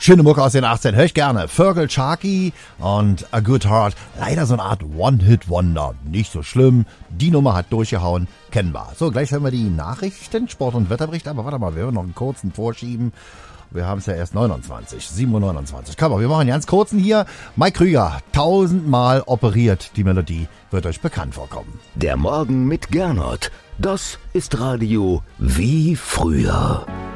Schöne Mucke aus den 18, höre ich gerne. Fergal Sharkey und A Good Heart. Leider so eine Art One-Hit-Wonder. Nicht so schlimm. Die Nummer hat durchgehauen. Kennen wir. So, gleich hören wir die Nachrichten, Sport- und Wetterbericht. Aber warte mal, wir werden noch einen kurzen vorschieben. Wir haben es ja erst 7:29 Uhr. Komm, wir machen einen ganz kurzen hier. Mike Krüger, 1000-mal operiert. Die Melodie wird euch bekannt vorkommen. Der Morgen mit Gernot. Das ist Radio wie früher.